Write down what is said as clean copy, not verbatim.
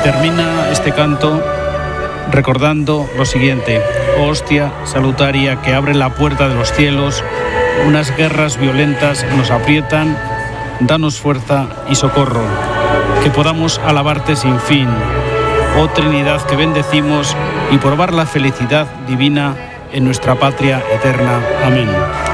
termina este canto recordando lo siguiente: oh hostia salutaria que abre la puerta de los cielos, unas guerras violentas nos aprietan, danos fuerza y socorro, que podamos alabarte sin fin, oh Trinidad que bendecimos y probar la felicidad divina en nuestra patria eterna. Amén.